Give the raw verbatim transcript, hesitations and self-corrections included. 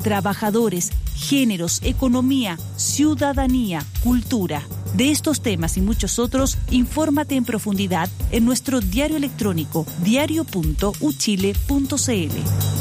trabajadores, géneros, economía, ciudadanía, cultura. De estos temas y muchos otros, infórmate en profundidad en nuestro diario electrónico diario punto uchile punto cl.